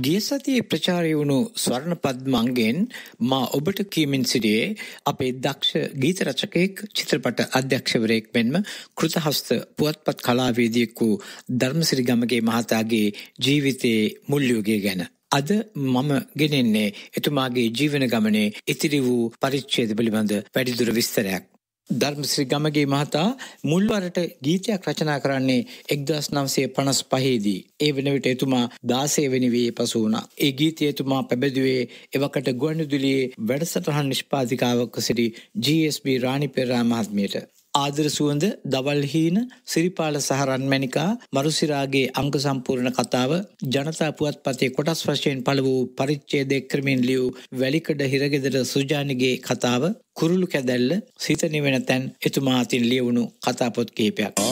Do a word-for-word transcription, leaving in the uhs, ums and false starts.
ගිය සතියේ ප්‍රචාරය වුණු ස්වර්ණ පද්මංගෙන් මා ඔබට කියමින් සිටියේ අපේ දක්ෂ ගීත රචකයෙක්, චිත්‍රපට අධ්‍යක්ෂවරයෙක් මෙන්ම කෘතහස්ත පුවත්පත් කලාවේදියෙක් වූ ධර්මසිරි ගමගේ මහතාගේ ජීවිතයේ මුල් යුගය ගැන. අද මම ගෙනෙන්නේ එතුමාගේ ජීවන ගමනේ ඉතිරි වූ පරිච්ඡේද පිළිබඳ වැඩිදුර විස්තරයක්. ධර්මසිරි ගමගේ මහතා මුල්වරට ගීතයක් රචනා කරන්නේ එක්දාස් නවසිය පනස් පහේදී. ඒ වන විට එතුමා දාසය වෙනි වී පසු වුණා. ඒ ගීතය එතුමා පැබැදුවේ එවකට ගුවන්විදුලියේ වැඩසටහන් නිෂ්පාදිකාවක සිටි G S B Rani Perera මහත්මියට. ආදර සුවඳ, දවල් හීන, සිරිපාල සහ රන්මැණිකා, මරුසිරාගේ අංග සම්පූර්ණ කතාව, ජනතා පුවත්පතේ කොටස් වශයෙන් පළ වූ පරිච්ඡේද ක්‍රමෙන් ලියූ වැලිකඩ හිරගෙදර සුජානිගේ කතාව, කුරුළු කැදැල්ල, සිත නිවෙන තැන් එතුමා අතින් ලියවුණු කතාපොත් කිහිපයක්.